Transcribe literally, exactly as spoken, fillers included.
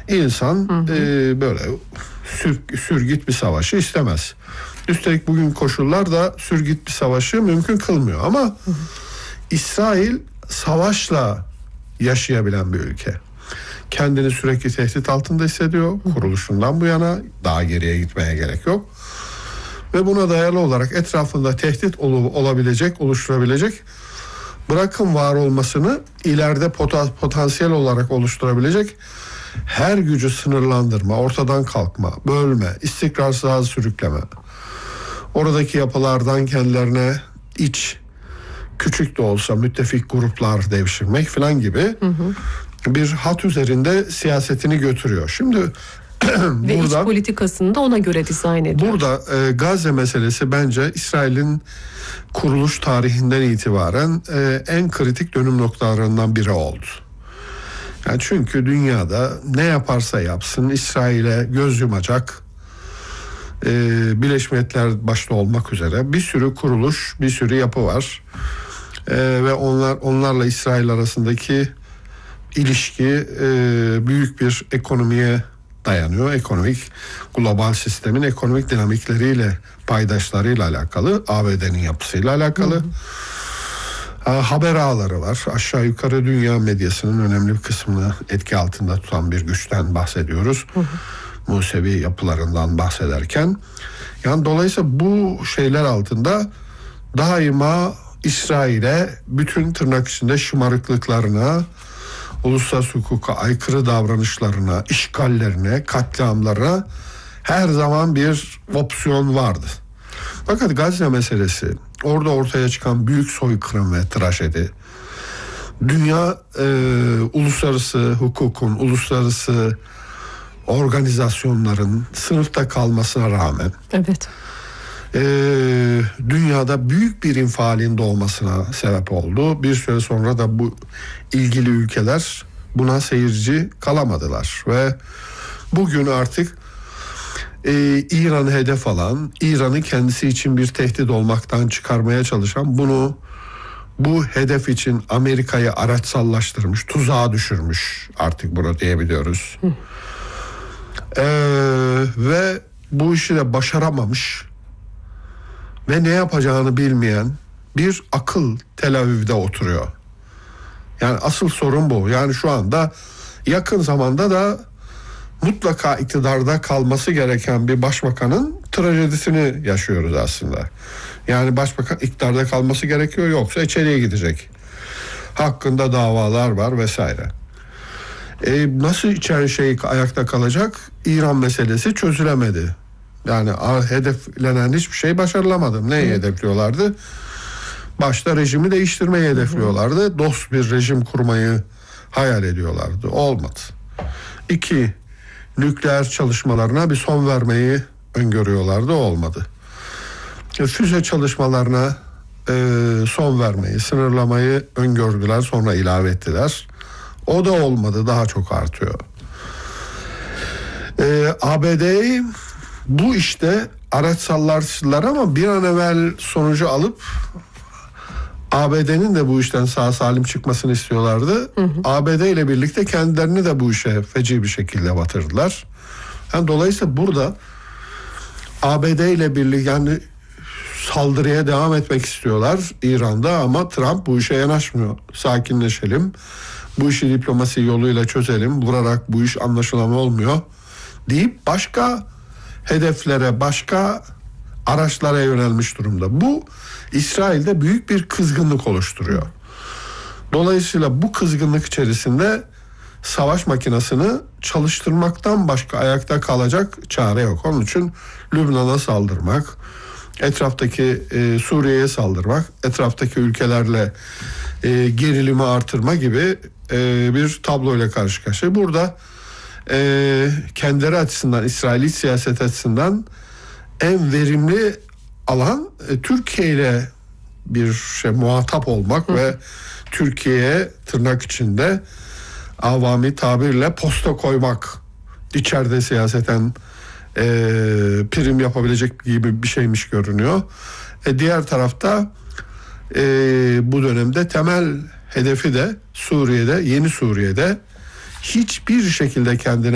İnsan hı hı. E, böyle sür, sürgit bir savaşı istemez. Üstelik bugün koşullar da sürgit bir savaşı mümkün kılmıyor. Ama hı hı. İsrail savaşla yaşayabilen bir ülke. Kendini sürekli tehdit altında hissediyor. Hı hı. Kuruluşundan bu yana daha geriye gitmeye gerek yok. Ve buna dayalı olarak etrafında tehdit ol- olabilecek, oluşturabilecek, bırakın var olmasını ileride pota- potansiyel olarak oluşturabilecek her gücü sınırlandırma, ortadan kalkma, bölme, istikrarsızlığa sürükleme. Oradaki yapılardan kendilerine iç, küçük de olsa müttefik gruplar devşirmek falan gibi hı hı. bir hat üzerinde siyasetini götürüyor. Şimdi ve burada, iç politikasını da ona göre dizayn ediyor. Burada e, Gazze meselesi bence İsrail'in kuruluş tarihinden itibaren e, en kritik dönüm noktalarından biri oldu. Yani çünkü dünyada ne yaparsa yapsın İsrail'e göz yumacak, e, Birleşmiş Milletler başta olmak üzere bir sürü kuruluş, bir sürü yapı var. E, ve onlar onlarla İsrail arasındaki ilişki e, büyük bir ekonomiye dayanıyor. Ekonomik, global sistemin ekonomik dinamikleriyle, paydaşlarıyla alakalı, A B D'nin yapısıyla alakalı. Hı hı. Haber ağları var. Aşağı yukarı dünya medyasının önemli bir kısmını etki altında tutan bir güçten bahsediyoruz. Hı hı. Musevi yapılarından bahsederken. Yani dolayısıyla bu şeyler altında daima İsrail'e bütün tırnak içinde şımarıklıklarına, uluslararası hukuka aykırı davranışlarına, işgallerine, katliamlarına her zaman bir opsiyon vardı. Fakat Gazze meselesi, orada ortaya çıkan büyük soykırım ve trajedi, dünya e, uluslararası hukukun, uluslararası organizasyonların sınıfta kalmasına rağmen, evet, e, dünyada büyük bir infialin doğmasına sebep oldu. Bir süre sonra da bu ilgili ülkeler buna seyirci kalamadılar ve bugün artık e, İran'ı hedef alan, İran'ı kendisi için bir tehdit olmaktan çıkarmaya çalışan, bunu bu hedef için Amerika'yı araçsallaştırmış, tuzağa düşürmüş, artık bunu diyebiliyoruz. E, ve bu işi de başaramamış ve ne yapacağını bilmeyen bir akıl Tel Aviv'de oturuyor. Yani asıl sorun bu. Yani şu anda yakın zamanda da mutlaka iktidarda kalması gereken bir başbakanın trajedisini yaşıyoruz aslında. Yani başbakan iktidarda kalması gerekiyor, yoksa içeriye gidecek. Hakkında davalar var vesaire. E, nasıl içeri şey ayakta kalacak? İran meselesi çözülemedi. Yani hedeflenen hiçbir şey başarılamadı. Neyi hedefliyorlardı? Başta rejimi değiştirmeyi hedefliyorlardı. Dost bir rejim kurmayı hayal ediyorlardı. Olmadı. İki, nükleer çalışmalarına bir son vermeyi öngörüyorlardı. Olmadı. Füze çalışmalarına e, son vermeyi, sınırlamayı öngördüler. Sonra ilave ettiler. O da olmadı. Daha çok artıyor. E, A B D'yi bu işte araçsallaştılar ama bir an evvel sonucu alıp A B D'nin de bu işten sağ salim çıkmasını istiyorlardı. Hı hı. A B D ile birlikte kendilerini de bu işe feci bir şekilde batırdılar. Yani dolayısıyla burada A B D ile birlikte yani saldırıya devam etmek istiyorlar İran'da ama Trump bu işe yanaşmıyor. Sakinleşelim, bu işi diplomasi yoluyla çözelim, vurarak bu iş anlaşılan olmuyor deyip başka hedeflere, başka araçlara yönelmiş durumda. Bu İsrail'de büyük bir kızgınlık oluşturuyor. Dolayısıyla bu kızgınlık içerisinde savaş makinesini çalıştırmaktan başka ayakta kalacak çare yok. Onun için Lübnan'a saldırmak, etraftaki e, Suriye'ye saldırmak, etraftaki ülkelerle e, gerilimi artırma gibi e, bir tabloyla karşı karşıya. Burada e, kendileri açısından, İsraili siyaset açısından en verimli alan e, Türkiye ile bir şey muhatap olmak. Hı. Ve Türkiye'ye tırnak içinde avami tabirle posta koymak, içeride siyaseten e, prim yapabilecek gibi bir şeymiş görünüyor. E, diğer tarafta e, bu dönemde temel hedefi de Suriye'de, yeni Suriye'de hiçbir şekilde kendine